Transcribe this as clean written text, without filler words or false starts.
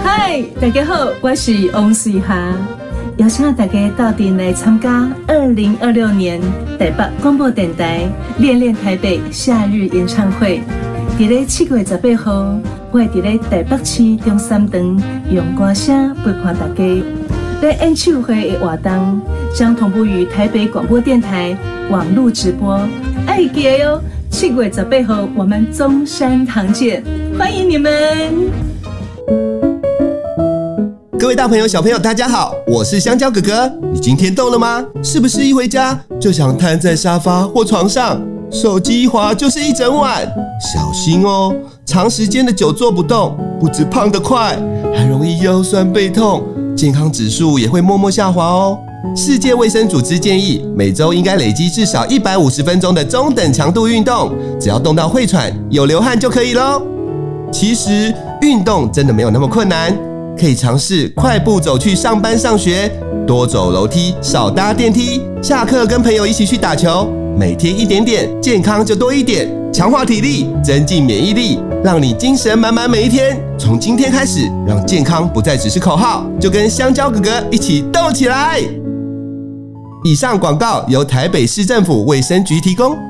嗨，大家好，我是王水霞，邀请大家到店来参加2026年台北广播电台恋恋台北夏日演唱会。在7月18号，我会在台北市中山堂用歌声陪伴大家。在演唱会的活动将同步于台北广播电台网络直播，爱记得哟！7月18号，我们中山堂见，欢迎你们！ 各位大朋友、小朋友，大家好，我是香蕉哥哥。你今天动了吗？是不是一回家就想瘫在沙发或床上，手机一滑就是一整晚？小心哦，长时间的久坐不动，不止胖得快，还容易腰酸背痛，健康指数也会默默下滑哦。世界卫生组织建议，每周应该累积至少150分钟的中等强度运动，只要动到会喘、有流汗就可以咯。其实运动真的没有那么困难，可以尝试快步走去上班上学，多走楼梯，少搭电梯，下课跟朋友一起去打球，每天一点点，健康就多一点，强化体力，增进免疫力，让你精神满满每一天。从今天开始，让健康不再只是口号，就跟香蕉哥哥一起动起来。以上广告由台北市政府卫生局提供。